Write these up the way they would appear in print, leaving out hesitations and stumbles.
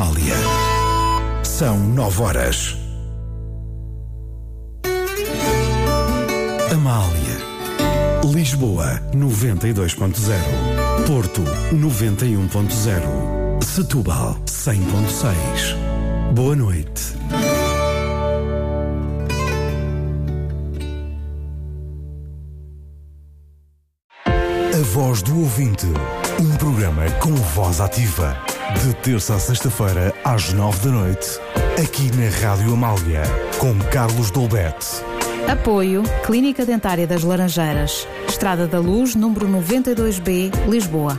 Amália. São 9 horas. Amália. Lisboa 92.0. Porto 91.0. Setúbal 100.6. Boa noite. A Voz do Ouvinte. Um programa com voz ativa. De terça a sexta-feira, às 9 da noite. Aqui na Rádio Amália. Com Carlos Dolbete. Apoio Clínica Dentária das Laranjeiras. Estrada da Luz, número 92B, Lisboa.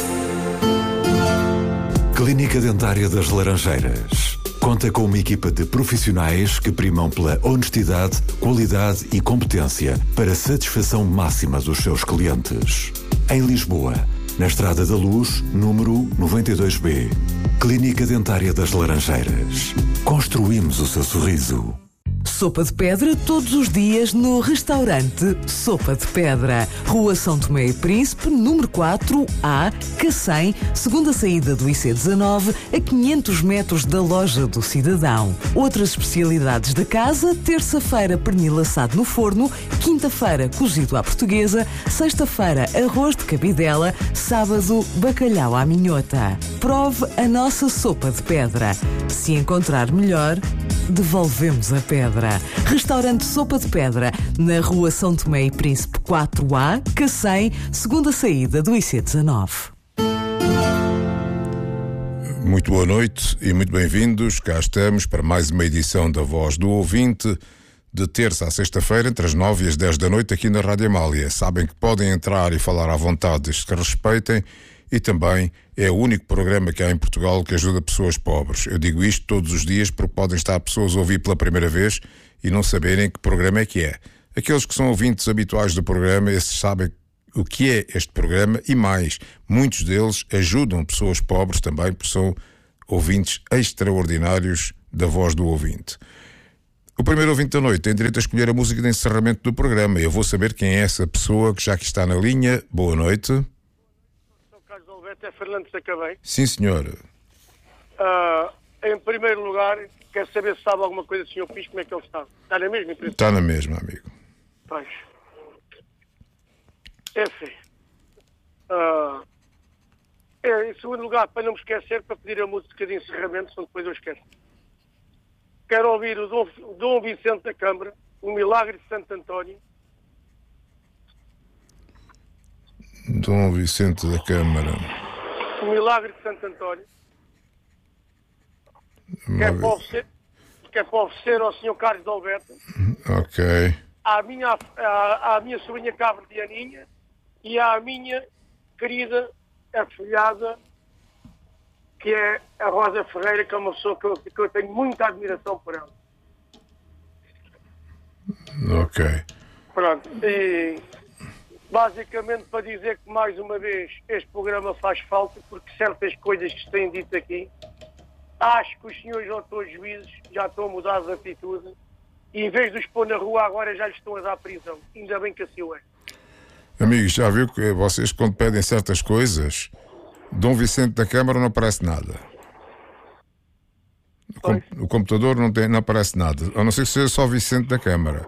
Clínica Dentária das Laranjeiras. Conta com uma equipa de profissionais que primam pela honestidade, qualidade e competência para satisfação máxima dos seus clientes. Em Lisboa, na Estrada da Luz, número 92B. Clínica Dentária das Laranjeiras. Construímos o seu sorriso. Sopa de pedra todos os dias no restaurante Sopa de Pedra. Rua São Tomé e Príncipe, número 4A, Cacém, segunda saída do IC19, a 500 metros da loja do Cidadão. Outras especialidades da casa: terça-feira pernil assado no forno, quinta-feira cozido à portuguesa, sexta-feira arroz de cabidela, sábado bacalhau à minhota. Prove a nossa sopa de pedra. Se encontrar melhor, devolvemos a pedra. Restaurante Sopa de Pedra, na Rua São Tomé e Príncipe 4A, Cacém, segunda saída do IC19. Muito boa noite e muito bem-vindos. Cá estamos para mais uma edição da Voz do Ouvinte, de terça a sexta-feira, entre as 9 e as 10 da noite, aqui na Rádio Amália. Sabem que podem entrar e falar à vontade, desde que respeitem, e também é o único programa que há em Portugal que ajuda pessoas pobres. Eu digo isto todos os dias porque podem estar pessoas a ouvir pela primeira vez e não saberem que programa é que é. Aqueles que são ouvintes habituais do programa, esses sabem o que é este programa e mais. Muitos deles ajudam pessoas pobres também, porque são ouvintes extraordinários da Voz do Ouvinte. O primeiro ouvinte da noite tem direito a escolher a música de encerramento do programa. Eu vou saber quem é essa pessoa que já aqui está na linha. Boa noite. É Fernando Sacabém. Sim, senhora. Em primeiro lugar, quero saber se sabe alguma coisa do Sr. Pis, como é que ele está. Está na mesma, empresa? Está na mesma, amigo. Pois. Enfim. Em segundo lugar, para não me esquecer, para pedir a música de encerramento, senão depois eu esqueço. Quero ouvir o Dom Vicente da Câmara, o Milagre de Santo António. Dom Vicente da Câmara. O Milagre de Santo António. Quer para oferecer ao Sr. Carlos Dalberto. Ok. À minha sobrinha cabra de Aninha e à minha querida afilhada, que é a Rosa Ferreira, que é uma pessoa que eu tenho muita admiração por ela. Ok. Pronto. E basicamente para dizer que, mais uma vez, este programa faz falta, porque certas coisas que se têm dito aqui, acho que os senhores autores juízes já estão a mudar de atitude e, em vez de os pôr na rua, agora já lhes estão a dar prisão. Ainda bem que assim o é. Amigos, já viu que vocês, quando pedem certas coisas, Dom Vicente da Câmara não aparece nada. O computador não aparece nada, a não ser que seja só Vicente da Câmara.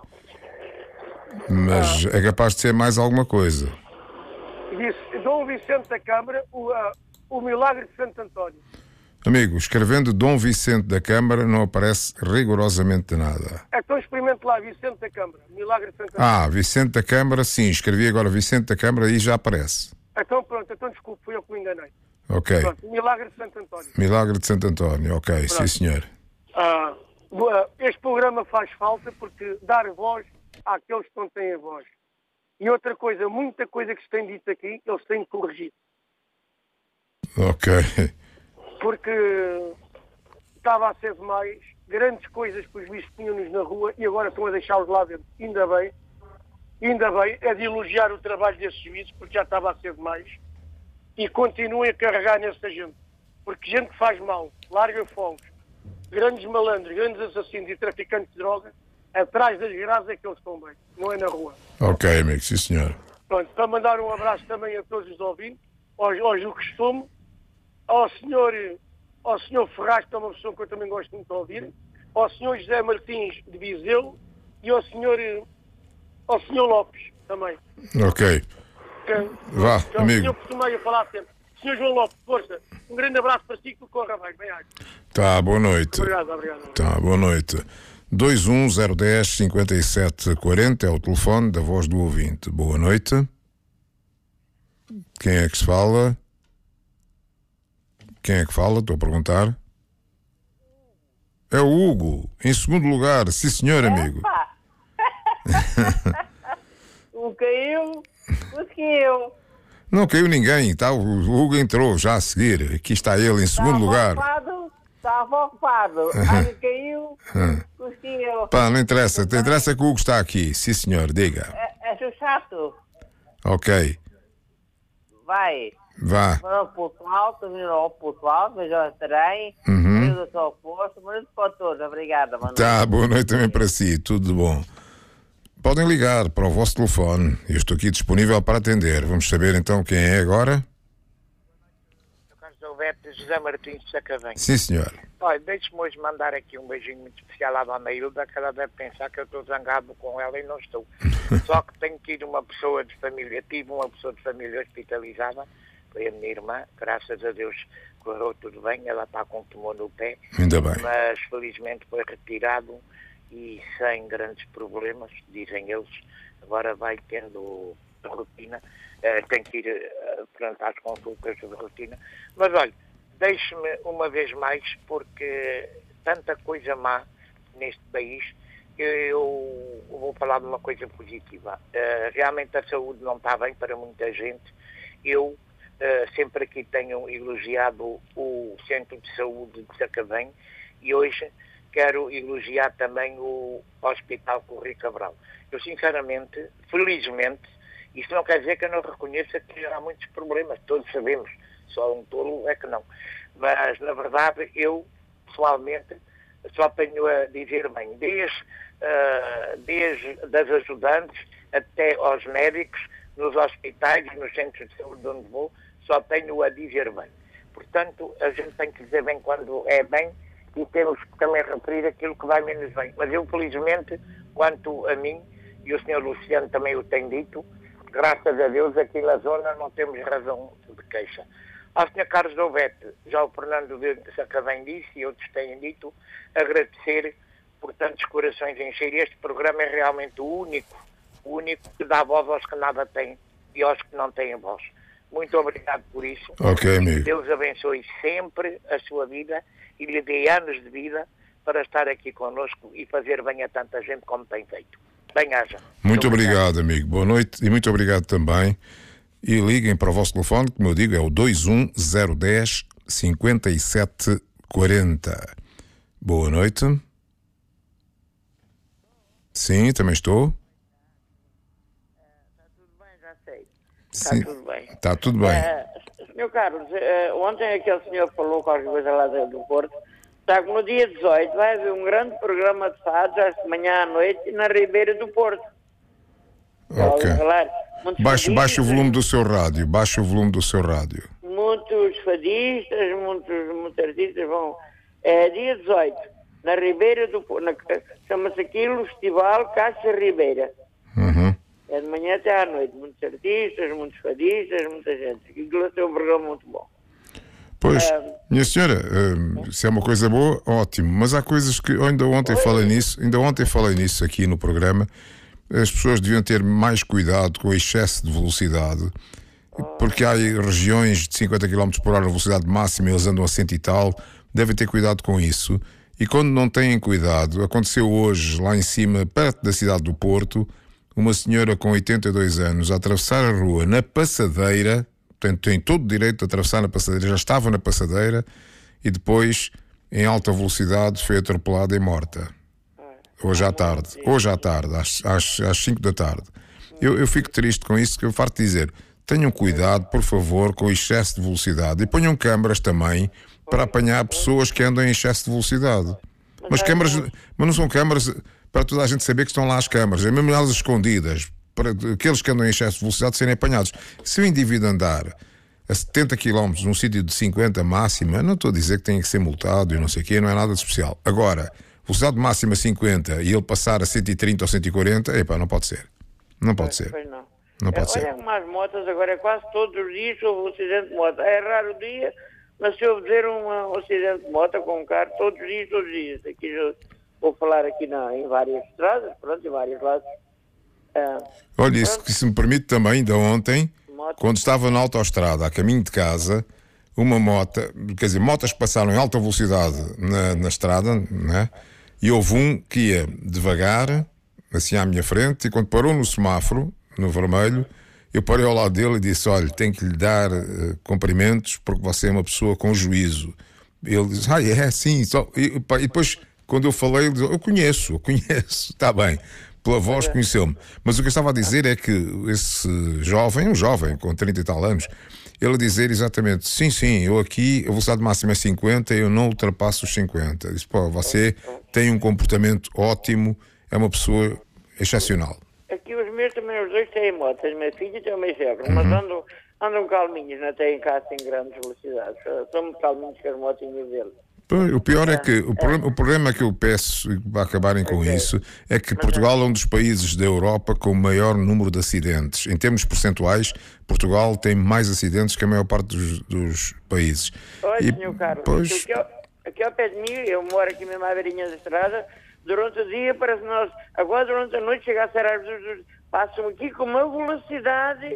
Mas é capaz de ser mais alguma coisa. Dom Vicente da Câmara, o Milagre de Santo António. Amigo, escrevendo Dom Vicente da Câmara não aparece rigorosamente nada. Então experimente lá, Vicente da Câmara, Milagre de Santo António. Vicente da Câmara, sim, escrevi agora Vicente da Câmara e já aparece. Então pronto, desculpe, fui eu que me enganei. Ok. Pronto, Milagre de Santo António. Milagre de Santo António, ok, pronto. Sim senhor. Este programa faz falta porque dar voz àqueles que não têm a voz. E outra coisa, muita coisa que se tem dito aqui, eles têm que corrigir. Ok. Porque estava a ser demais, grandes coisas que os bichos tinham-nos na rua e agora estão a deixá-los lá dentro. Ainda bem, é de elogiar o trabalho desses juízes, porque já estava a ser demais. E continuem a carregar nessa gente. Porque gente que faz mal, larga fogos, grandes malandros, grandes assassinos e traficantes de droga, atrás das grades é que eles estão bem, não é na rua. Ok, amigo, sim senhor. Pronto, para mandar um abraço também a todos os ouvintes, aos do costume, ao senhor ao Sr. Ferraz, que é uma pessoa que eu também gosto muito de ouvir, ao Sr. José Martins de Viseu e ao Sr. Lopes também. Ok. Vá, amigo. O senhor costuma a falar sempre. Sr. João Lopes, força. Um grande abraço para si, que corra bem. Tá, boa noite. Obrigado. Tá, boa noite. 210105740 é o telefone da voz do ouvinte. Boa noite. Quem é que se fala? Quem é que fala? Estou a perguntar. É o Hugo, em segundo lugar. Sim, senhor, amigo. O caiu, conseguiu. Não caiu ninguém, tá? O Hugo entrou já a seguir. Aqui está ele em segundo lugar. Estava ocupado. Aí caiu, conseguiu. Pá, não interessa. Interessa que o Hugo está aqui. Sim, senhor, diga. É chato. Ok. Vai. Vá. Para o pontual, terminou ao pontual, mas já estarei. Eu sou oposto, mas para todos. Obrigada, mano. Tá, boa noite também para si. Tudo de bom. Podem ligar para o vosso telefone. Eu estou aqui disponível para atender. Vamos saber então quem é agora? José Martins de Sacavém. Sim, senhor. Olha, deixe-me hoje mandar aqui um beijinho muito especial à Dona Hilda, que ela deve pensar que eu estou zangado com ela e não estou. Só que tenho tido uma pessoa de família, tive uma pessoa de família hospitalizada, foi a minha irmã, graças a Deus correu tudo bem, ela está com tumor no pé. Ainda bem. Mas felizmente foi retirado e sem grandes problemas, dizem eles. Agora vai tendo rotina, tem que ir perante às consultas de rotina. Mas olha, deixe-me uma vez mais, porque tanta coisa má neste país, eu vou falar de uma coisa positiva. Realmente a saúde não está bem para muita gente. Eu sempre aqui tenho elogiado o Centro de Saúde de Sacavém e hoje quero elogiar também o Hospital Correio Cabral. Eu sinceramente, felizmente, isso não quer dizer que eu não reconheça que há muitos problemas, todos sabemos, só um tolo é que não. Mas, na verdade, eu, pessoalmente, só tenho a dizer bem, desde das ajudantes até aos médicos, nos hospitais e nos centros de saúde onde vou, só tenho a dizer bem. Portanto, a gente tem que dizer bem quando é bem e temos que também referir aquilo que vai menos bem. Mas eu, felizmente, quanto a mim, e o Sr. Luciano também o tem dito, graças a Deus, aqui na zona não temos razão de queixa. Ao Sr. Carlos Douvete, já o Fernando de Sacavém disse e outros têm dito, agradecer por tantos corações encher. Este programa é realmente o único que dá voz aos que nada têm e aos que não têm voz. Muito obrigado por isso. Ok, amigo. Deus abençoe sempre a sua vida e lhe dê anos de vida para estar aqui connosco e fazer bem a tanta gente como tem feito. Bem-haja. Muito obrigado, amigo. Boa noite e muito obrigado também. E liguem para o vosso telefone, como eu digo, é o 21010 5740. Boa noite. Sim, também estou. Está tudo bem, já sei. Sim. Está tudo bem. Está tudo bem. Senhor Carlos, ontem aquele senhor falou qualquer coisa lá do Porto. Está que no dia 18 vai haver um grande programa de fados, às de manhã à noite, na Ribeira do Porto. Ok. Baixe o volume do seu rádio. Muitos fadistas, muitos artistas vão. É dia 18, na Ribeira do Porto. Chama-se aquilo Festival Caça Ribeira. Uhum. É de manhã até à noite. Muitos artistas, muitos fadistas, muita gente. Aquilo é um programa muito bom. Pois, minha senhora, se é uma coisa boa, ótimo. Mas há coisas que eu ainda ontem falei nisso aqui no programa. As pessoas deviam ter mais cuidado com o excesso de velocidade, porque há regiões de 50 km por hora de velocidade máxima e eles andam a 100 e tal. Devem ter cuidado com isso. E quando não têm cuidado, aconteceu hoje lá em cima, perto da cidade do Porto, uma senhora com 82 anos a atravessar a rua na passadeira. Portanto, tem todo o direito de atravessar na passadeira, já estava na passadeira e depois, em alta velocidade, foi atropelada e morta. Hoje à tarde, às 5 da tarde. Eu fico triste com isso, que eu farto dizer, tenham cuidado, por favor, com o excesso de velocidade e ponham câmaras também para apanhar pessoas que andam em excesso de velocidade. Mas não são câmaras para toda a gente saber que estão lá as câmaras, é mesmo elas escondidas, para aqueles que andam em excesso de velocidade serem apanhados. Se o indivíduo andar a 70 km num sítio de 50 máxima, não estou a dizer que tem que ser multado e não sei o quê, não é nada de especial. Agora, velocidade máxima 50 e ele passar a 130 ou 140, não pode ser. Não pode ser. Pois não. Não pode ser. Olha como as motas agora, quase todos os dias houve um acidente de moto. É raro o dia, mas se houve dizer um acidente de moto com um carro, todos os dias. Aqui eu vou falar aqui em várias estradas, pronto, em vários lados. Olha, isso que se me permite também, ainda ontem, quando estava na autoestrada, a caminho de casa, uma moto, quer dizer, motas que passaram em alta velocidade na estrada, né? E houve um que ia devagar, assim à minha frente, e quando parou no semáforo, no vermelho, eu parei ao lado dele e disse: olha, tenho que lhe dar cumprimentos porque você é uma pessoa com juízo. Ele disse: sim. E depois, quando eu falei, ele disse: eu conheço, está bem. Pela voz conheceu-me. Mas o que eu estava a dizer é que esse jovem, um jovem com 30 e tal anos, ele a dizer exatamente: sim, eu aqui, a velocidade máxima é 50, eu não ultrapasso os 50. Eu disse: você tem um comportamento ótimo, é uma pessoa excepcional. Aqui os meus também, os dois têm moto, a minha filha e tem o meu genro, mas andam calminhos, não têm cá em grandes velocidades. São muito calminhos com as motinhas deles. O pior é que o problema que eu peço para acabarem com isso é que Portugal é um dos países da Europa com o maior número de acidentes. Em termos percentuais, Portugal tem mais acidentes que a maior parte dos países. Olha, Sr. Carlos, aqui ao pé de mim, eu moro aqui mesmo à beirinha da estrada, durante o dia parece nós, agora durante a noite chega a ser às vezes, passam aqui com uma velocidade,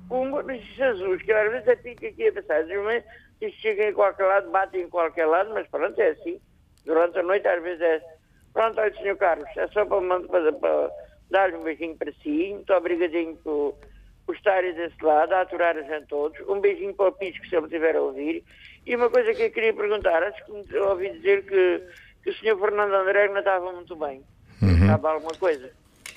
Jesus, que às vezes fica aqui a pensar, se chegam em qualquer lado, batem em qualquer lado, mas pronto, é assim. Durante a noite às vezes é. Pronto, olha, Sr. Carlos, é só para dar-lhe um beijinho para si, muito obrigadinho por estarem desse lado, a aturar a gente todos, um beijinho para o Pisco, se ele estiver a ouvir, e uma coisa que eu queria perguntar, acho que ouvi dizer que o Sr. Fernando André não estava muito bem. Estava alguma coisa?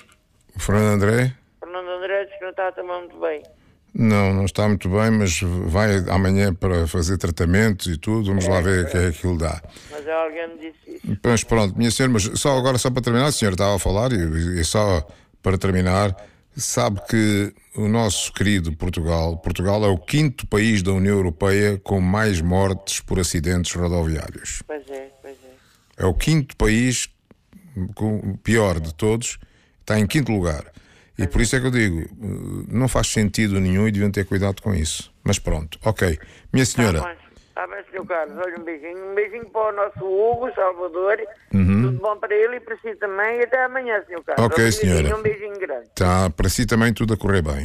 O Fernando André? Fernando André disse que não estava também muito bem. Não está muito bem, mas vai amanhã para fazer tratamentos e tudo, vamos lá ver o que é que ele dá. Mas alguém me disse isso. Mas pronto, minha senhora, mas só para terminar, a senhora estava a falar, e só para terminar, sabe que o nosso querido Portugal é o 5º país da União Europeia com mais mortes por acidentes rodoviários. Pois é. É o 5º país, o pior de todos, está em 5º lugar. E por isso é que eu digo, não faz sentido nenhum e deviam ter cuidado com isso. Mas pronto, ok. Minha senhora. Está bem, Sr. Carlos, olha, um beijinho para o nosso Hugo Salvador, tudo bom para ele e para si também, e até amanhã, Sr. Carlos. Ok, senhora. Um beijinho grande. Tá, para si também tudo a correr bem.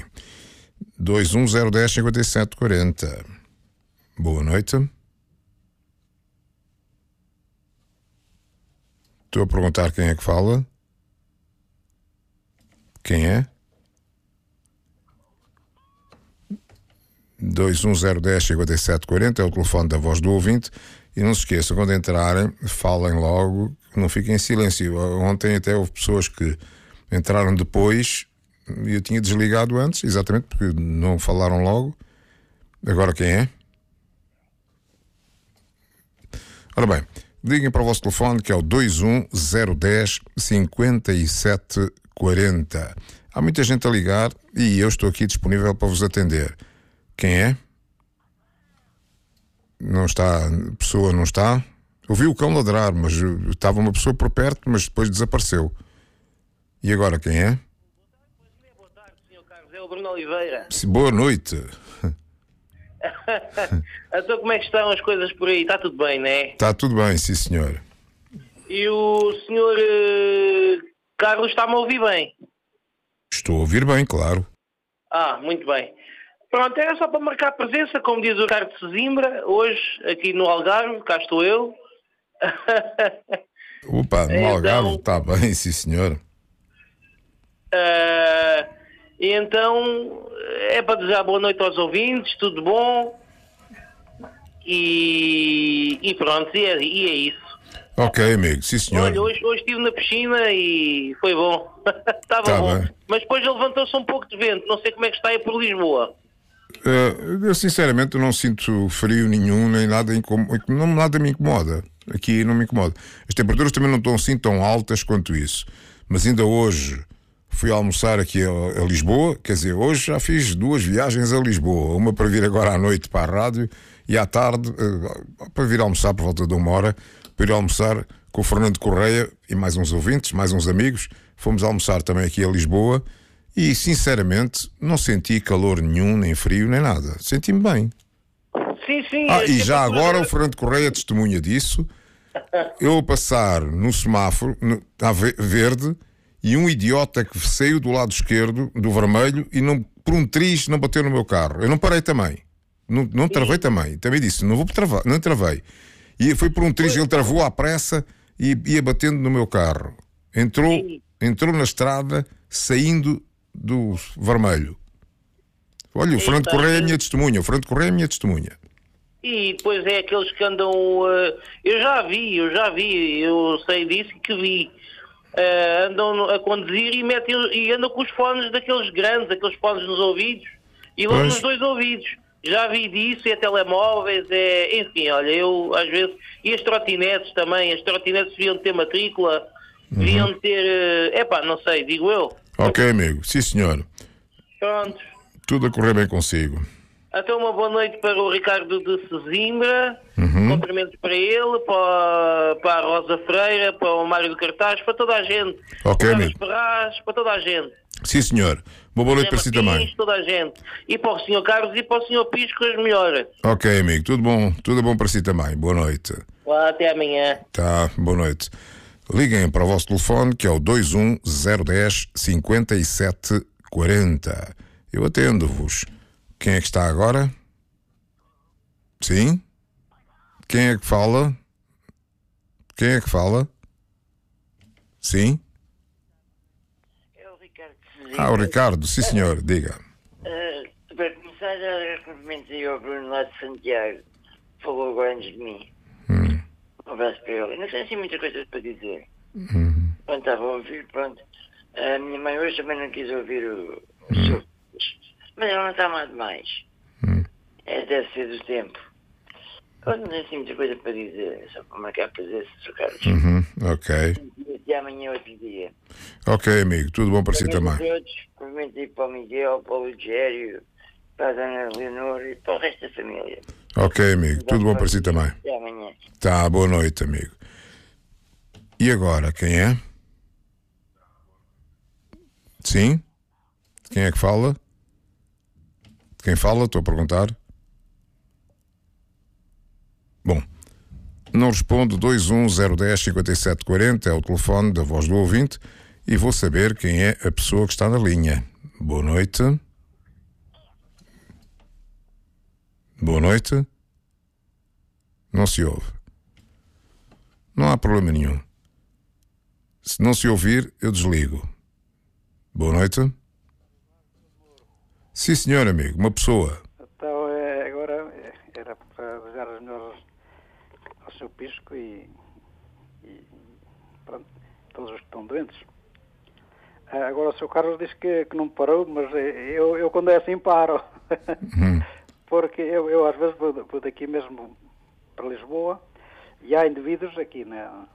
210105740. Boa noite. Estou a perguntar quem é que fala. Quem é? 210105740 é o telefone da voz do ouvinte. E não se esqueçam, quando entrarem, falem logo, não fiquem em silêncio. Ontem até houve pessoas que entraram depois e eu tinha desligado antes, exatamente porque não falaram logo. Agora quem é? Ora bem, liguem para o vosso telefone, que é o 210105740. Há muita gente a ligar e eu estou aqui disponível para vos atender. Quem é? Não está, a pessoa não está. Ouvi o cão ladrar, mas estava uma pessoa por perto, mas depois desapareceu. E agora quem é? Boa tarde, Sr. Carlos. É o Bruno Oliveira. Boa noite. Então como é que estão as coisas por aí? Está tudo bem, não é? Está tudo bem, sim senhor. E o senhor Carlos está-me a ouvir bem? Estou a ouvir bem, claro. Muito bem. Pronto, era só para marcar presença, como diz o Ricardo de Sesimbra, hoje, aqui no Algarve, cá estou eu. Opa, no Algarve está bem, sim senhor. E então, é para desejar boa noite aos ouvintes, tudo bom. E pronto, e é isso. Ok, amigo, sim senhor. Olha, hoje estive na piscina e foi bom. Estava bom. Bem. Mas depois levantou-se um pouco de vento, não sei como é que está aí por Lisboa. Eu sinceramente não sinto frio nenhum, nem nada, nada me incomoda. Aqui não me incomoda. As temperaturas também não estão assim tão altas quanto isso. Mas ainda hoje fui almoçar aqui a Lisboa, quer dizer, hoje já fiz 2 viagens a Lisboa, uma para vir agora à noite para a rádio e à tarde para vir almoçar por volta de 1 hora, para ir almoçar com o Fernando Correia e mais uns ouvintes, mais uns amigos. Fomos almoçar também aqui a Lisboa e, sinceramente, não senti calor nenhum, nem frio, nem nada. Senti-me bem. Sim. E já agora o Fernando Correia testemunha disso. Eu a passar no semáforo, verde, e um idiota que saiu do lado esquerdo, do vermelho, e por um triz não bateu no meu carro. Eu não parei também. Não travei também. Também disse, não vou travar, não travei. E foi por um triz, ele travou à pressa e ia batendo no meu carro. Entrou na estrada, saindo do vermelho. Olha, o Fernando Correia é a minha testemunha. E depois é aqueles que andam... eu já vi, eu sei disso que vi. Andam a conduzir e andam com os fones daqueles grandes, aqueles fones nos ouvidos, e logo nos 2 ouvidos. Já vi disso, e a telemóveis, enfim, olha, eu às vezes... E as trotinetes também, as trotinetes deviam ter matrícula, deviam ter... não sei, digo eu. Ok, amigo, sim senhor. Pronto. Tudo a correr bem consigo. Até uma boa noite para o Ricardo de Sesimbra, cumprimentos para ele, para a Rosa Freira, para o Mário do Cartaz, para toda a gente. Ok, para amigo. Ferraz, para toda a gente. Sim, senhor. Boa noite para si também. Toda a gente. E para o Sr. Carlos e para o Sr. Pisco as melhoras. Ok, amigo. Tudo bom para si também. Boa noite. Até amanhã. Tá, boa noite. Liguem para o vosso telefone, que é o 21010 5740. Eu atendo-vos. Quem é que está agora? Sim? Quem é que fala? Sim? É o Ricardo. O Ricardo, sim senhor, diga. Para começar, já cumprimentei ao Bruno lá de Santiago, falou agora antes de mim. Um abraço para ele. Não tenho assim muita coisa para dizer. Pronto, estava a ouvir, pronto. A minha mãe hoje também não quis ouvir o seu. Mas ela não está mal demais. Deve ser do tempo. Eu não tenho assim muita coisa para dizer, só para marcar presença, Sr. Carlos. Ok. E amanhã outro dia. Ok, amigo, tudo bom para si também. Cumprimentei para o Miguel, para o Lugério, para a Dona Leonor e para o resto da família. Ok, amigo, tudo bom para si também. Até amanhã. Tá, boa noite, amigo. E agora, quem é? Sim? Quem é que fala? Quem fala? Estou a perguntar. Bom, não respondo. 21010 5740 é o telefone da voz do ouvinte e vou saber quem é a pessoa que está na linha. Boa noite. Boa noite. Não se ouve. Não há problema nenhum. Se não se ouvir, eu desligo. Boa noite. Sim, senhor, amigo. Uma pessoa. Então, agora era para desejar as melhores ao seu Pisco e pronto, todos os que estão doentes. Agora o Sr. Carlos diz que não parou, mas eu quando é assim paro. Porque eu às vezes vou daqui mesmo para Lisboa e há indivíduos aqui,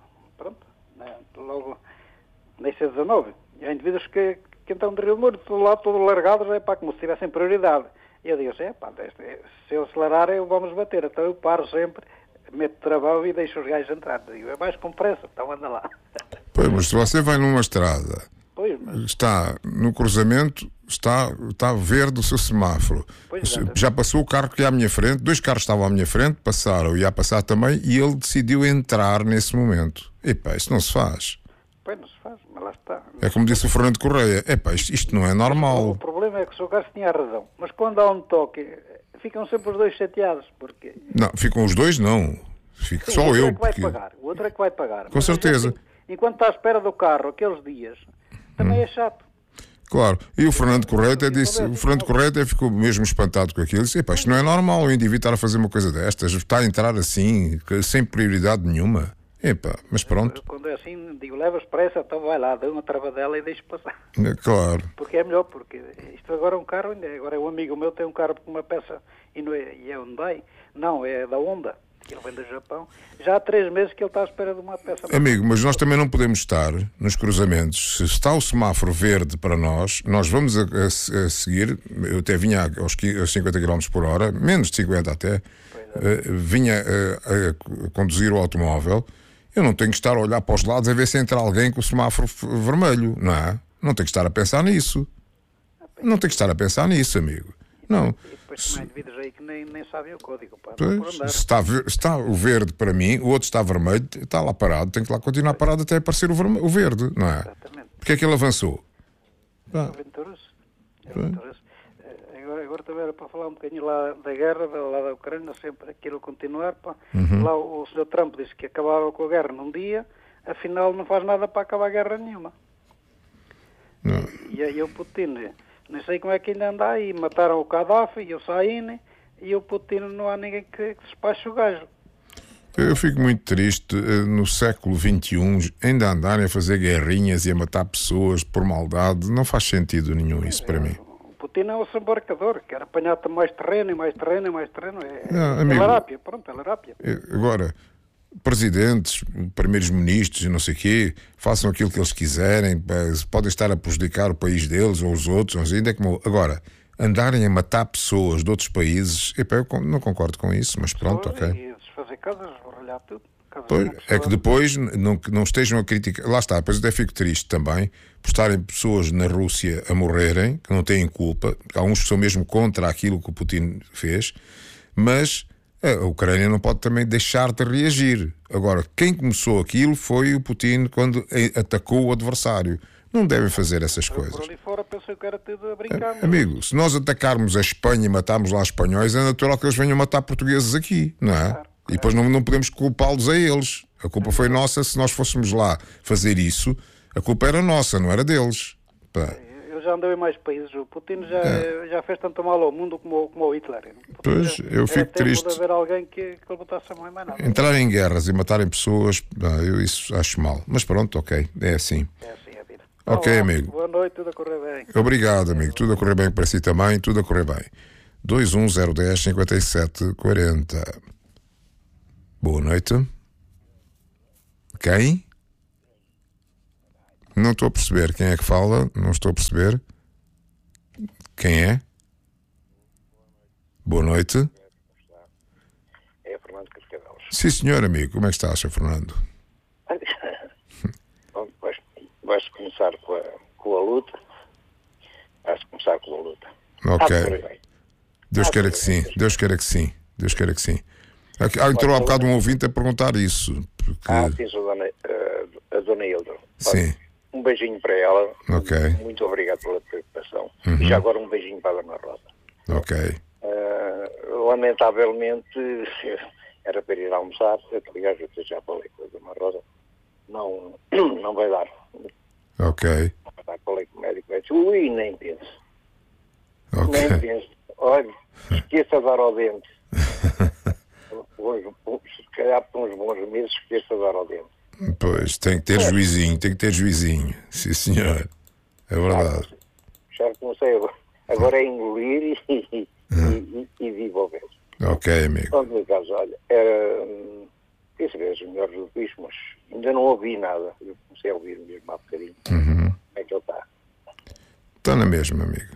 logo na IC19, e há indivíduos que estão de Rio de Muro, todo lado, todo largados, como se tivessem prioridade. E eu digo assim, se eu acelerar, vamos bater. Então eu paro sempre, meto travão e deixo os gajos entrar. Digo, é mais com pressa, então anda lá. Pois, mas se você vai numa estrada, está no cruzamento, está verde o seu semáforo. Já passou o carro que ia à minha frente, 2 carros estavam à minha frente, passaram, ia a passar também, e ele decidiu entrar nesse momento. Isso não se faz. Pois não se faz, mas lá está. É como disse o Fernando Correia, isto não é normal. O problema é que o Sr. Carlos tinha razão, mas quando há um toque, ficam sempre os dois chateados, porque... Não, ficam os dois não, fico só eu. O outro é que vai pagar. Com certeza. Enquanto está à espera do carro, aqueles dias, também é chato. Claro, e o Fernando Correia até disse, ficou mesmo espantado com aquilo, disse, isto não é normal, o indivíduo estar a fazer uma coisa destas, está a entrar assim, sem prioridade nenhuma. Mas pronto. Quando é assim, digo, levas pressa, então vai lá, dá uma travadela e deixa passar. Claro. Porque é melhor, porque isto agora é um carro, agora um amigo meu tem um carro com uma peça, e é Hyundai, não, é da Honda, Ele vem do Japão. Já há 3 meses que ele está à espera de uma peça. Amigo, mas nós também não podemos estar nos cruzamentos. Se está o semáforo verde para nós vamos a seguir. Eu até vinha aos 50 km por hora, menos de 50 até, vinha a conduzir o automóvel. Eu não tenho que estar a olhar para os lados a ver se entra alguém com o semáforo vermelho, não é? Não tenho que estar a pensar nisso. Não tenho que estar a pensar niso, amigo. Não. E depois também há indivíduos aí que nem sabem o código. Pá, se está o verde para mim, o outro está vermelho, está lá parado, tem que lá continuar parado até aparecer o verde, não é? Exatamente. Porque é que ele avançou? Aventuroso. Agora também era para falar um bocadinho lá da guerra, lá da Ucrânia, sempre aquilo continuar. Pá. Lá o Sr. Trump disse que acabava com a guerra num dia, afinal não faz nada para acabar a guerra nenhuma. Não. E o Putin, não sei como é que ainda anda aí, mataram o Gaddafi e o Saine, e o Putin não há ninguém que despache o gajo. Eu fico muito triste no século XXI ainda andarem a fazer guerrinhas e a matar pessoas por maldade. Não faz sentido nenhum isso para mim. O Putin é um desembarcador, quer apanhar mais terreno e mais terreno e mais terreno. Não, amigo, larápia, pronto, é larápia. Agora, presidentes, primeiros ministros e não sei o quê, façam aquilo que eles quiserem, podem estar a prejudicar o país deles ou os outros, ainda como agora, andarem a matar pessoas de outros países, eu não concordo com isso, mas pronto, ok. E desfazer casas, arrolhar tudo. Pois, é que depois não estejam a criticar, lá está, depois até fico triste também, por estarem pessoas na Rússia a morrerem, que não têm culpa, há uns que são mesmo contra aquilo que o Putin fez, mas a Ucrânia não pode também deixar de reagir. Agora, quem começou aquilo foi o Putin quando atacou o adversário. Não devem fazer essas coisas. Por ali fora pensei que era tudo a brincar. Amigo, se nós atacarmos a Espanha e matarmos lá espanhóis, é natural que eles venham matar portugueses aqui, não é? Claro. E depois não podemos culpá-los a eles. A culpa foi nossa. Se nós fôssemos lá fazer isso, a culpa era nossa, não era deles. Pá. Eu já andei em mais países. O Putin já fez tanto mal ao mundo como o Hitler. Pois, eu fico triste. Pode haver alguém que ele botasse a mão em mais nada. Entrar em guerras e matarem pessoas, eu isso acho mal. Mas pronto, ok, é assim. É assim a vida. Ok, olá, amigo. Boa noite, tudo a correr bem. Obrigado, amigo. Tudo a correr bem para si também, tudo a correr bem. 21010 5740. Boa noite. Quem? Não estou a perceber quem é que fala. Não estou a perceber. Quem é? Boa noite. É Fernando Cascavelos. Sim, senhor, amigo. Como é que está, Sr. Fernando? Vais começar com a luta. Vais começar com a luta. Ok. Deus queira que sim. Deus queira que sim. Deus queira que sim. Entrou há bocado um ouvinte a perguntar isso. Porque... Sim, a dona Hilda. Sim. Um beijinho para ela. Ok. Muito obrigado pela preocupação. E já agora um beijinho para a dona Rosa. Ok. Lamentavelmente, era para ir almoçar. Aliás, eu já falei com a dona Rosa. Não vai dar. Ok. Falei com o médico. Ui, nem penso. Ok. Nem penso. Olha, esqueça de dar ao dente. Se calhar por uns bons meses esqueça de dar ao dente. Pois, tem que ter juizinho. Sim, senhor. É verdade. Já comecei agora a engolir e desenvolver. Ok, amigo. Então, no caso, olha, quer saber os melhores do bicho, mas ainda não ouvi nada. Eu comecei a ouvir mesmo há bocadinho. Como é que ele está? Está na mesma, amigo.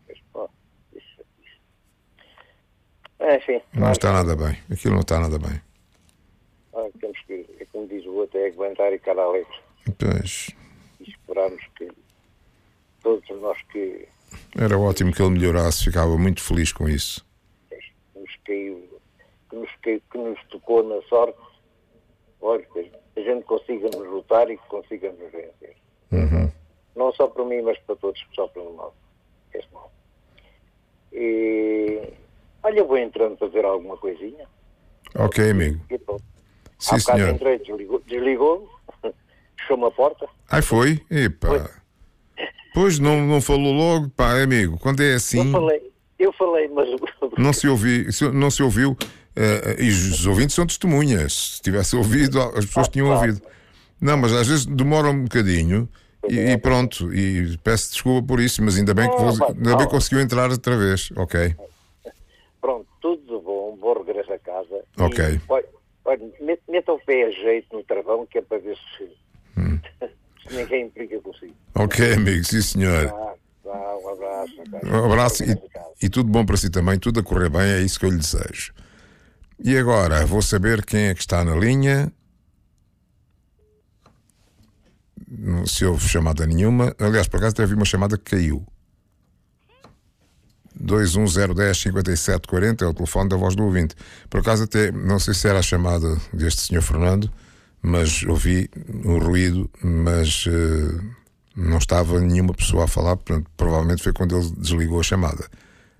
Enfim. Não está nada bem. Aquilo não está nada bem. Temos que, como diz o outro, é aguentar e cara alegre. Pois. E esperarmos que todos nós que... Era ótimo que ele melhorasse. Ficava muito feliz com isso. Que nos tocou na sorte. Olha, que a gente consiga nos lutar e que consiga nos vencer. Não só para mim, mas para todos, só para nós. É mal. E... Olha, eu vou entrando para fazer alguma coisinha. Ok, amigo. Sim, senhor. Entrei, desligou, fechou-me a porta. Ai, foi? Epá. Foi. Pois não falou logo, pá, amigo. Quando é assim... Eu falei, mas... Não se ouviu. E os ouvintes são testemunhas. Se tivesse ouvido, as pessoas tinham ouvido. Não, mas às vezes demora um bocadinho e pronto. E peço desculpa por isso, mas ainda bem que conseguiu entrar outra vez. Ok. Pronto, tudo de bom, regresso a casa. Ok. Olha, meta o pé a jeito no travão, que é para ver se ninguém implica consigo. Ok, amigo, sim senhor. Um abraço. Um abraço e tudo bom para si também, tudo a correr bem, é isso que eu lhe desejo. E agora, vou saber quem é que está na linha. Não se houve chamada nenhuma. Aliás, por acaso teve uma chamada que caiu. 210105740 é o telefone da voz do ouvinte. Por acaso até, não sei se era a chamada deste Sr. Fernando, mas ouvi um ruído, mas não estava nenhuma pessoa a falar, portanto, provavelmente foi quando ele desligou a chamada.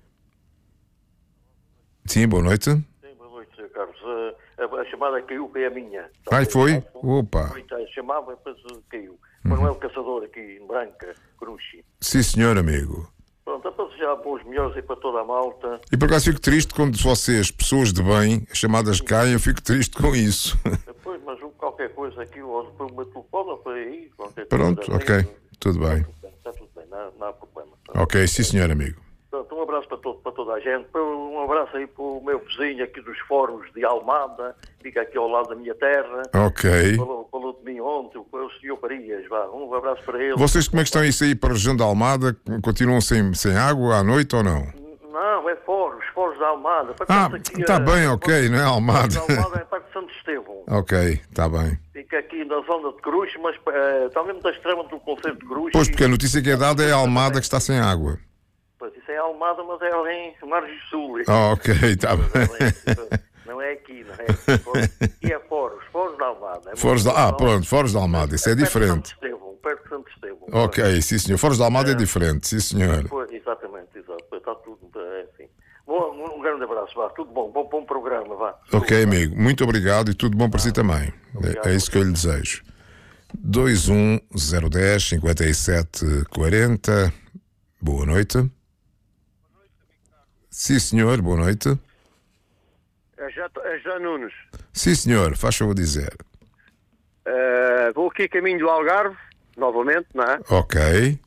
Sim, boa noite. Sim, boa noite, Sr. Carlos. A chamada caiu, que é a minha. Foi? Opa! Chamava e depois caiu. Manuel Caçador, aqui em Branca, Cruxi. Sim, senhor, amigo. Pronto, a desejar bons melhores aí para toda a malta. E por acaso fico triste quando vocês, pessoas de bem, as chamadas caem, eu fico triste com isso. Depois, mas qualquer coisa aqui, ou por uma telefone, ou por aí, pronto, ok, tudo bem. Está tudo bem, não há problema. Ok, sim, senhor, amigo. Pronto, um abraço para toda a gente. Um abraço aí para o meu vizinho aqui dos Fóruns de Almada, fica aqui ao lado da minha terra. Ok. Falou de mim ontem, o Sr. Parias. Vá, um abraço para ele. Vocês como é que estão isso aí para a região da Almada? Continuam sem água à noite ou não? Não, é Fóruns de Almada. Está bem, ok, não é Almada? Almada é para Santo Estevão. Ok, está bem. Fica aqui na zona de Cruz, mas está mesmo da extrema do concelho de Cruz. Pois, porque a notícia que é dada é a Almada que está sem água. Pois, isso é Almada, mas é ali em Margem Sul. Ok, está bem. Não é aqui, não é aqui. Aqui é Fóruns de Almada. Pronto, Fóruns de Almada, isso é diferente. Perto de Santo Estevão. Ok, sim senhor. Fóruns de Almada é diferente, sim senhor. Pois, exatamente, exato. Está tudo assim. Um grande abraço, vá. Tudo bom, bom programa, vá. Ok, amigo. Muito obrigado e tudo bom para si também. É isso que eu lhe desejo. 210105740. Boa noite. Sim, senhor, boa noite. É já Nunes. Sim, senhor, faz favor dizer. Vou aqui caminho do Algarve, novamente, não é? Ok.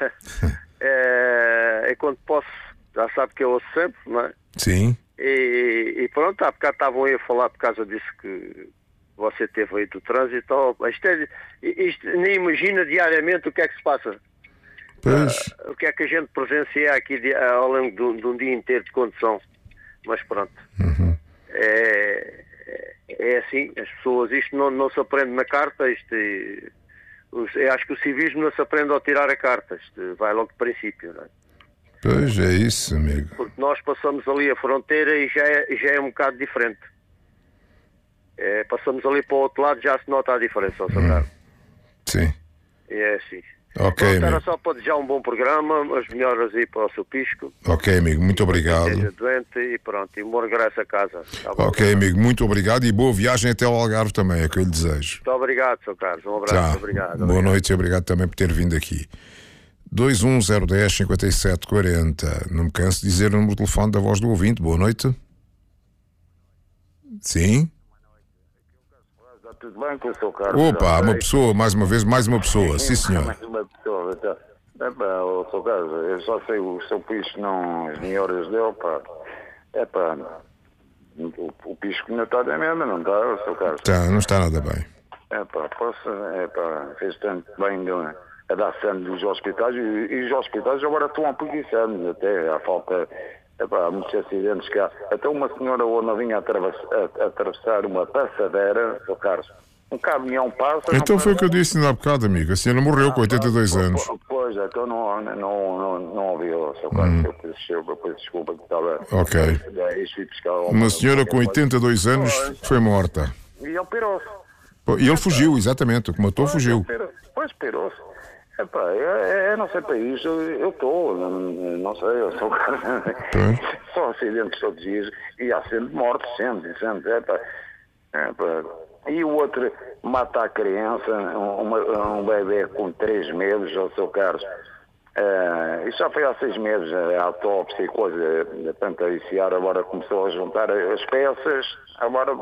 É quando posso, já sabe que eu ouço sempre, não é? Sim. E pronto, há bocado estavam aí a falar por causa disso que você teve aí do trânsito. Isto nem imagina diariamente o que é que se passa. O que é que a gente presencia aqui ao longo de um dia inteiro de condução. Mas pronto. Uhum. É assim, as pessoas, isto não se aprende na carta, acho que o civismo não se aprende ao tirar a carta, isto vai logo de princípio, não é? Pois é isso, amigo. Porque nós passamos ali a fronteira e já é um bocado diferente. Passamos ali para o outro lado, já se nota a diferença, sabe? Sim. É assim. Ok, amigo. Era só para desejar um bom programa, as melhoras aí para o seu pisco. Ok, amigo, muito obrigado. Esteja doente e pronto, e um bom regresso a casa. Ok, amigo, muito obrigado e boa viagem até ao Algarve também, é o que eu lhe desejo. Muito obrigado, Sr. Carlos, um abraço, obrigado. Boa noite e obrigado também por ter vindo aqui. 210105740. Não me canso de dizer o número de telefone da voz do ouvinte. Boa noite. Sim? Tudo bem com o Sr. Carlos? Opa, uma pessoa, mais uma vez, mais uma pessoa. Sim, senhor. Mais uma pessoa. O Sr. Carlos, eu só sei o seu pisco, não as melhoras dele, pá. O pisco não está da mesma, não está, o Sr. Carlos? Não está nada bem. Fez tanto bem a dar sangue dos hospitais e os hospitais agora estão a preguiçar-nos até, à falta... Há muitos acidentes que há. Até uma senhora onde vinha atravessar uma passadeira, Sr. Carlos, um caminhão passa... Então foi o que eu disse há bocado, amigo. A senhora morreu com 82 anos. Pois, então não ouvi, Sr. Carlos. Eu peço desculpa que estava... Ok. Uma senhora com 82 anos foi morta. E ele pirou-se. E ele fugiu, exatamente. O que matou fugiu. Pois, pirou-se. Eu não sei para isso, eu estou, não sei, eu sou só acidentes todos os dias e há sempre mortes, sempre. E o outro mata a criança, um bebê com 3 meses, o Sr. Carlos. Isso já foi há 6 meses, a autópsia e coisa, tanto a ICR agora começou a juntar as peças, agora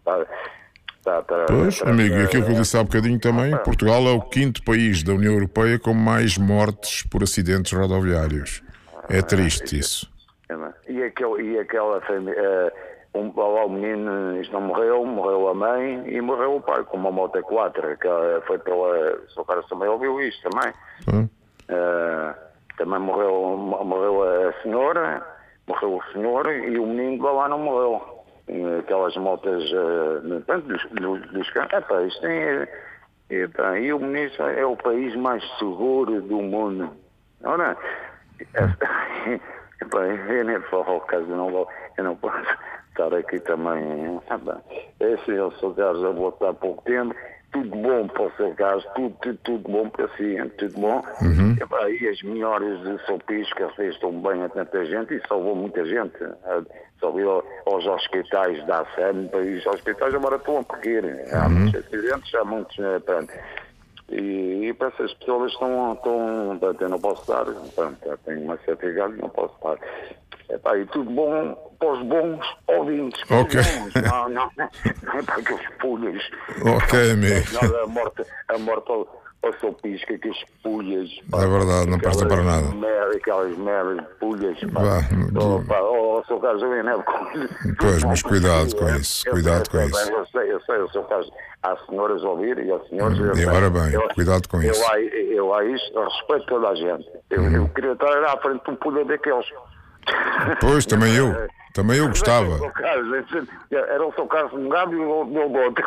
Pois, amigo, e aquilo que eu disse há bocadinho também, Portugal é o 5º país da União Europeia com mais mortes por acidentes rodoviários. É triste isso. E aquela família, o menino isto não morreu a mãe e morreu o pai, com uma moto 4, que foi pela... O cara também ouviu isto também. Também morreu a senhora, morreu o senhor e o menino de lá não morreu. Aquelas motas dos caras. Isto tem... E o ministro é o país mais seguro do mundo. Ora, eu nem falo ao caso, eu não posso estar aqui também. Esse é o seu caso, eu vou estar há pouco tempo. Tudo bom para o seu caso, tudo bom para si, tudo bom. E as melhores de São Pires, que vocês estão bem a tanta gente e salvou muita gente. Salvou aos hospitais da ASEM, os hospitais agora estão a correr. Há muitos acidentes, há muitos. E para essas pessoas estão eu não posso dar, tenho uma certa idade, não posso dar. E tudo bom para os bons ouvintes. Ok. Não é para aqueles pulhas. Ok, amigo. A morte ao seu pisca, que as pulhas. É verdade, não presta para nada. Aquelas merdas de pulhas. O seu caso eu não. Pois, mas cuidado com isso. Cuidado com isso. Eu sei, o seu caso. Há senhoras a ouvir e há senhores. E agora bem, cuidado com isso. Eu a isto, respeito toda a gente. Eu queria estar à frente de um pulha daqueles. Pois, também eu gostava. Era o seu caso um gado e o meu bote.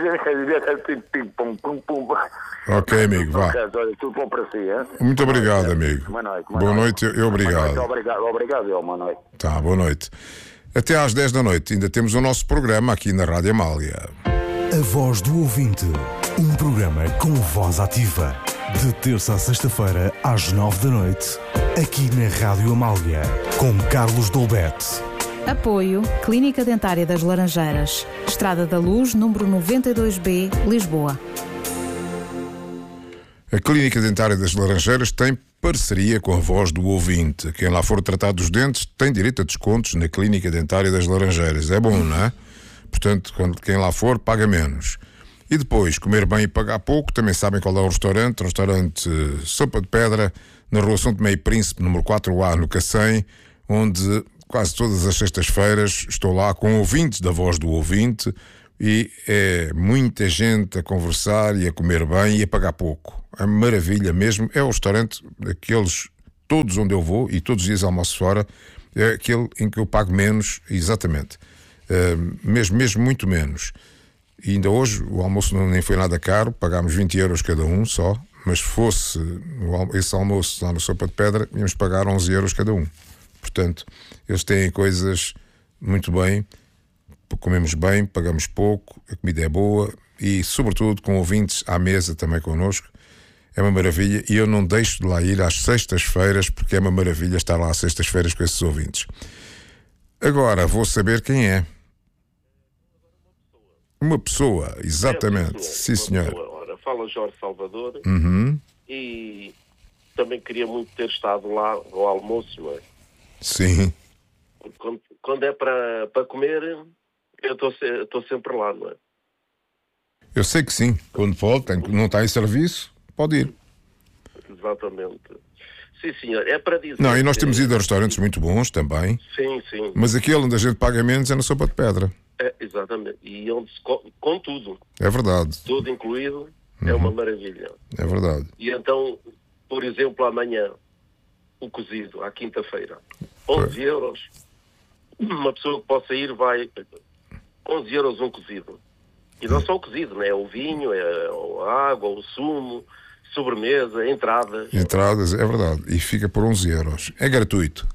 Ok, amigo, vá. Tudo bom para si, hein? Muito obrigado, amigo. Boa noite, eu obrigado. Obrigado, boa noite. Tá, boa noite. Até às 10 da noite ainda temos o nosso programa aqui na Rádio Amália. A Voz do Ouvinte, um programa com voz ativa. De terça a sexta-feira, às 9 da noite, aqui na Rádio Amália, com Carlos Dolbete. Apoio Clínica Dentária das Laranjeiras, Estrada da Luz, número 92B, Lisboa. A Clínica Dentária das Laranjeiras tem parceria com a Voz do Ouvinte. Quem lá for tratar dos dentes tem direito a descontos na Clínica Dentária das Laranjeiras. É bom, não é? Portanto, quem lá for, paga menos. E depois, comer bem e pagar pouco, também sabem qual é o restaurante. Restaurante Sopa de Pedra, na Rua São Tomé e Príncipe, número 4A, no Cacém, onde quase todas as sextas-feiras estou lá com ouvintes da Voz do Ouvinte e é muita gente a conversar e a comer bem e a pagar pouco. É maravilha mesmo. É o restaurante daqueles, todos onde eu vou e todos os dias almoço fora, é aquele em que eu pago menos, exatamente. Mesmo muito menos. E ainda hoje o almoço nem foi nada caro, pagámos 20 euros cada um só, mas se fosse esse almoço lá no Sopa de Pedra, íamos pagar 11 euros cada um. Portanto, eles têm coisas muito bem, comemos bem, pagamos pouco, a comida é boa e, sobretudo, com ouvintes à mesa também connosco. É uma maravilha e eu não deixo de lá ir às sextas-feiras, porque é uma maravilha estar lá às sextas-feiras com esses ouvintes. Agora vou saber quem é. Uma pessoa, exatamente. Sim, senhor. Ora, fala Jorge Salvador. E também queria muito ter estado lá ao almoço, não é? Sim. Quando é para comer, eu estou sempre lá, não é? Eu sei que sim. Quando for, não está em serviço, pode ir. Exatamente. Sim, senhor. É para dizer... Não, e nós temos ido a restaurantes muito bons também. Sim, sim. Mas aquele onde a gente paga menos é na Sopa de Pedra. É, exatamente. E onde com tudo. É verdade. Tudo incluído. É uma maravilha. É verdade. E então, por exemplo, amanhã, o cozido, à quinta-feira, 11 euros. Uma pessoa que possa ir vai... 11 euros um cozido. E não só o cozido, né? É o vinho, é a água, o sumo, sobremesa, entradas. Entradas, é verdade. E fica por 11 euros. É gratuito.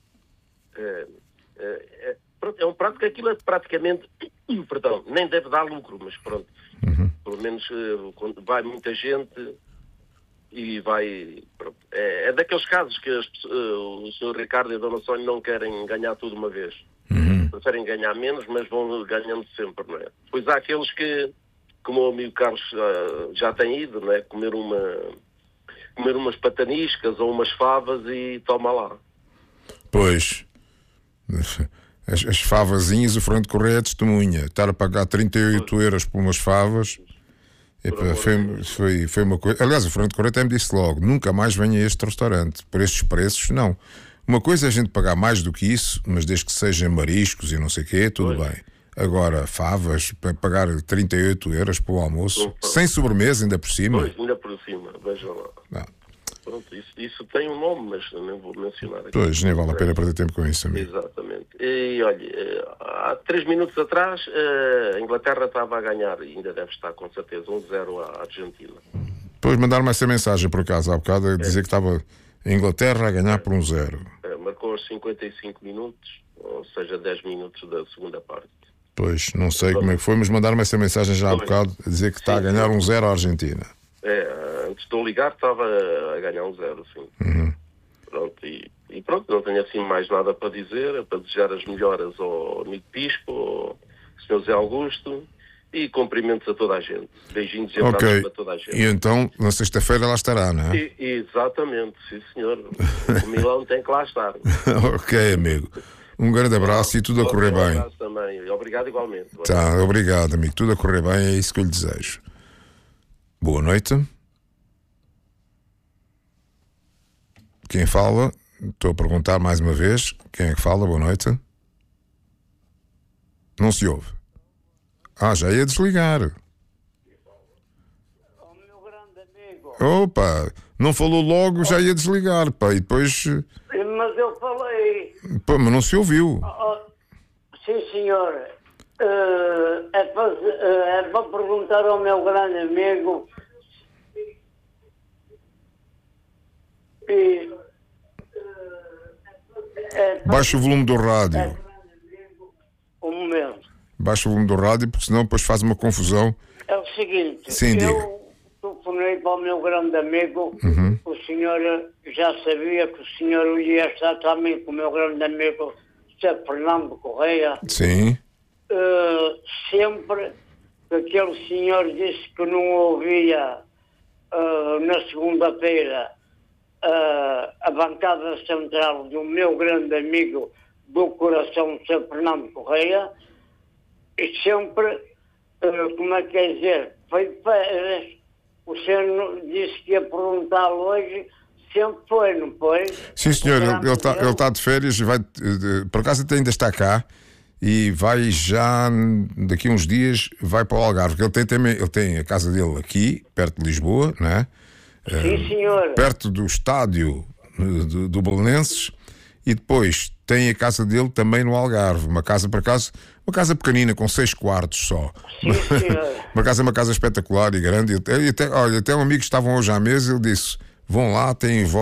É um prato que aquilo é praticamente... Perdão, nem deve dar lucro, mas pronto. Pelo menos quando vai muita gente e vai... Pronto. É daqueles casos que o Sr. Ricardo e a Dona Sónia não querem ganhar tudo uma vez. Preferem ganhar menos, mas vão ganhando sempre, não é? Pois há aqueles que, como o amigo Carlos já tem ido, não é? Comer umas pataniscas ou umas favas e toma lá. Pois... As favazinhas, o Fernando Correia é testemunha. Estar a pagar 38 euros por umas favas foi uma coisa. Aliás, o Fernando Correia até me disse logo: nunca mais venha a este restaurante. Por estes preços, não. Uma coisa é a gente pagar mais do que isso, mas desde que sejam mariscos e não sei o quê, tudo bem. Agora, favas, para pagar 38 euros para o almoço, sem sobremesa ainda por cima. Pois, ainda por cima, vejam lá. Não. Pronto, isso tem um nome, mas nem vou mencionar aqui. Pois, nem vale a pena perder tempo com isso, amigo. Exatamente. E olha, há 3 minutos atrás, a Inglaterra estava a ganhar, e ainda deve estar com certeza, 1-0 à Argentina. Depois mandaram-me essa mensagem, por acaso, há bocado, a dizer que estava a Inglaterra a ganhar por 1-0. Marcou aos 55 minutos, ou seja, 10 minutos da segunda parte. Pois, não sei como é que foi, mas mandaram-me essa mensagem já há bocado, a dizer que está a ganhar 1-0 à Argentina. Antes de eu ligar estava a ganhar 1-0, sim. Pronto, e pronto, não tenho assim mais nada para dizer, para desejar as melhoras ao amigo Pisco, ao Sr. Zé Augusto, e cumprimentos a toda a gente. Beijinhos e abraços para toda a gente. E então, na sexta-feira lá estará, não é? Exatamente, sim senhor. O Milão tem que lá estar. Ok, amigo. Um grande abraço e tudo a correr bem. Um abraço também. Obrigado igualmente. Tá, obrigado, amigo. Tudo a correr bem, é isso que eu lhe desejo. Boa noite. Quem fala? Estou a perguntar mais uma vez. Quem é que fala? Boa noite. Não se ouve. Já ia desligar. O meu grande amigo. Opa, não falou logo, já ia desligar, pá, e depois... Mas eu falei. Pá, mas não se ouviu. Sim, senhor. É para perguntar ao meu grande amigo Baixa o volume do rádio. Um momento. Baixa o volume do rádio, porque senão depois faz uma confusão. É o seguinte, sim, eu telefonei para o meu grande amigo, o senhor já sabia que o senhor ia estar também com o meu grande amigo, Sr. Fernando Correia. Sim. Sempre que aquele senhor disse que não ouvia na segunda-feira a bancada central do meu grande amigo do coração, Sr. Fernando Correia, e sempre, como é que quer dizer, foi férias. O senhor disse que ia perguntá-lo hoje, sempre foi, não foi? Sim, senhor, ele está de férias e vai, por acaso até ainda está cá e vai já, daqui a uns dias, vai para o Algarve, porque ele tem a casa dele aqui, perto de Lisboa, não é? Sim, senhor. Perto do estádio do Belenenses, e depois tem a casa dele também no Algarve, uma casa, por acaso, uma casa pequenina, com 6 quartos só. Sim, senhor. Por acaso é uma casa espetacular e grande. Olha, até um amigo que estavam hoje à mesa, ele disse, vão lá, têm